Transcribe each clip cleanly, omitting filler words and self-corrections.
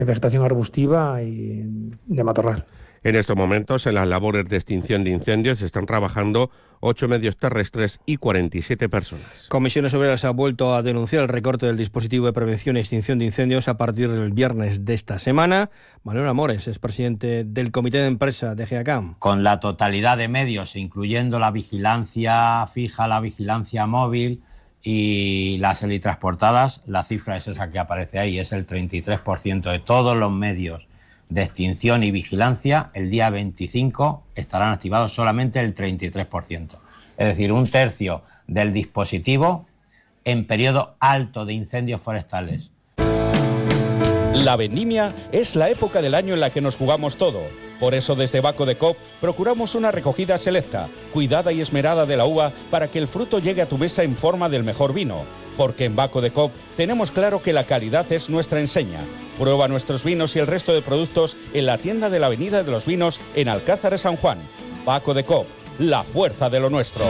vegetación arbustiva y de matorral. En estos momentos, en las labores de extinción de incendios están trabajando 8 medios terrestres y 47 personas. Comisiones Obreras ha vuelto a denunciar el recorte del dispositivo de prevención y extinción de incendios a partir del viernes de esta semana. Manuel Amores es presidente del Comité de Empresa de GEACAM. Con la totalidad de medios, incluyendo la vigilancia fija, la vigilancia móvil y las helitransportadas, la cifra es esa que aparece ahí, es el 33% de todos los medios de extinción y vigilancia. El día 25 estarán activados solamente el 33%. Es decir, un tercio del dispositivo en periodo alto de incendios forestales. La vendimia es la época del año en la que nos jugamos todo. Por eso desde Baco de Coop procuramos una recogida selecta, cuidada y esmerada de la uva para que el fruto llegue a tu mesa en forma del mejor vino. Porque en Baco de Coop tenemos claro que la calidad es nuestra enseña. Prueba nuestros vinos y el resto de productos en la tienda de la Avenida de los Vinos en Alcázar de San Juan. Baco de Coop, la fuerza de lo nuestro.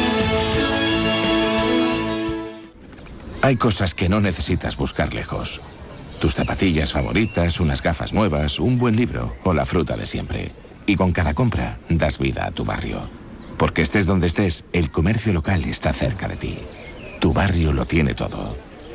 Hay cosas que no necesitas buscar lejos. Tus zapatillas favoritas, unas gafas nuevas, un buen libro o la fruta de siempre. Y con cada compra das vida a tu barrio. Porque estés donde estés, el comercio local está cerca de ti. Tu barrio lo tiene todo.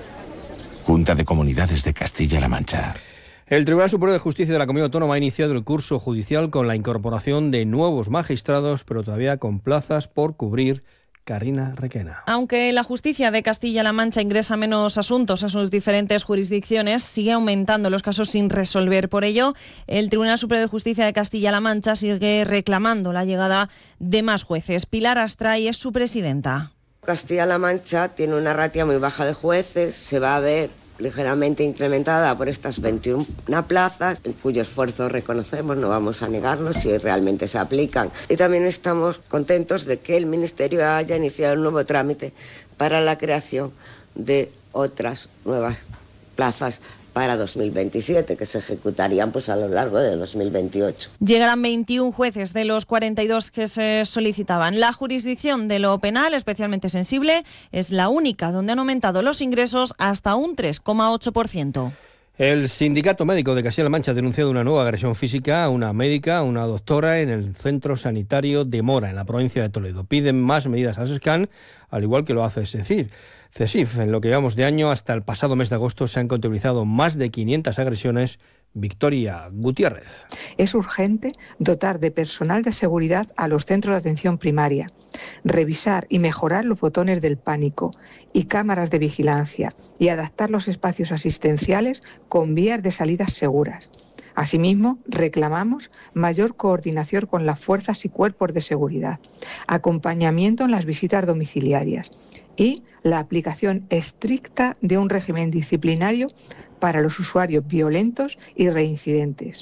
Junta de Comunidades de Castilla-La Mancha. El Tribunal Superior de Justicia de la Comunidad Autónoma ha iniciado el curso judicial con la incorporación de nuevos magistrados, pero todavía con plazas por cubrir. Carina Requena. Aunque la justicia de Castilla-La Mancha ingresa menos asuntos a sus diferentes jurisdicciones, sigue aumentando los casos sin resolver. Por ello, el Tribunal Superior de Justicia de Castilla-La Mancha sigue reclamando la llegada de más jueces. Pilar Astray es su presidenta. Castilla-La Mancha tiene una ratio muy baja de jueces, se va a ver ligeramente incrementada por estas 21 plazas, en cuyo esfuerzo reconocemos, no vamos a negarnos si realmente se aplican. Y también estamos contentos de que el Ministerio haya iniciado un nuevo trámite para la creación de otras nuevas plazas para 2027, que se ejecutarían a lo largo de 2028. Llegarán 21 jueces de los 42 que se solicitaban. La jurisdicción de lo penal, especialmente sensible, es la única donde han aumentado los ingresos hasta un 3,8%. El Sindicato Médico de Castilla-La Mancha ha denunciado una nueva agresión física a una médica, una doctora, en el centro sanitario de Mora, en la provincia de Toledo. Piden más medidas a SESCAN, al igual que lo hace CESIF. En lo que llevamos de año, hasta el pasado mes de agosto, se han contabilizado más de 500 agresiones. Victoria Gutiérrez. Es urgente dotar de personal de seguridad a los centros de atención primaria, revisar y mejorar los botones del pánico y cámaras de vigilancia y adaptar los espacios asistenciales con vías de salidas seguras. Asimismo, reclamamos mayor coordinación con las fuerzas y cuerpos de seguridad, acompañamiento en las visitas domiciliarias y la aplicación estricta de un régimen disciplinario para los usuarios violentos y reincidentes.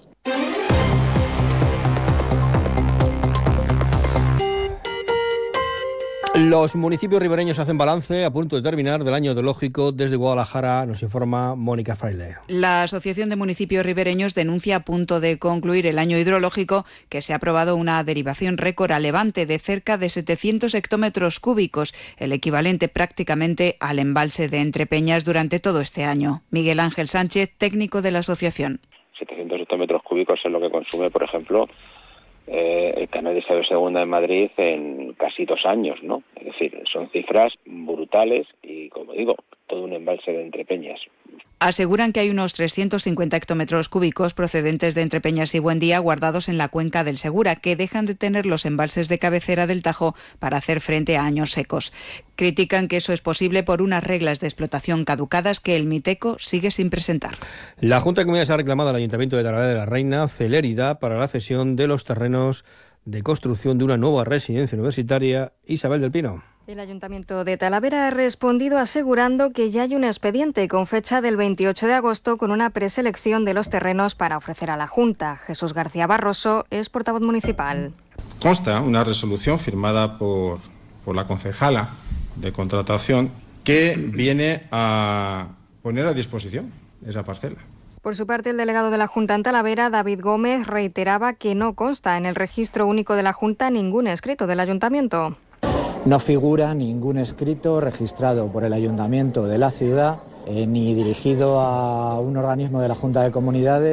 Los municipios ribereños hacen balance a punto de terminar del año hidrológico. Desde Guadalajara nos informa Mónica Fraile. La Asociación de Municipios Ribereños denuncia a punto de concluir el año hidrológico que se ha aprobado una derivación récord a Levante de cerca de 700 hectómetros cúbicos, el equivalente prácticamente al embalse de Entrepeñas durante todo este año. Miguel Ángel Sánchez, técnico de la asociación. 700 hectómetros cúbicos es lo que consume, por ejemplo, el canal de Isabel II en Madrid en casi 2 años, ¿no? Es decir, son cifras brutales y, como digo, todo un embalse de Entrepeñas. Aseguran que hay unos 350 hectómetros cúbicos procedentes de Entrepeñas y Buendía guardados en la cuenca del Segura, que dejan de tener los embalses de cabecera del Tajo para hacer frente a años secos. Critican que eso es posible por unas reglas de explotación caducadas que el Miteco sigue sin presentar. La Junta de Comunidades ha reclamado al Ayuntamiento de Talavera de la Reina celeridad para la cesión de los terrenos de construcción de una nueva residencia universitaria. Isabel del Pino. El Ayuntamiento de Talavera ha respondido asegurando que ya hay un expediente con fecha del 28 de agosto con una preselección de los terrenos para ofrecer a la Junta. Jesús García Barroso es portavoz municipal. Consta una resolución firmada por la concejala de contratación que viene a poner a disposición esa parcela. Por su parte, el delegado de la Junta en Talavera, David Gómez, reiteraba que no consta en el registro único de la Junta ningún escrito del Ayuntamiento. No figura ningún escrito registrado por el Ayuntamiento de la ciudad ni dirigido a un organismo de la Junta de Comunidades.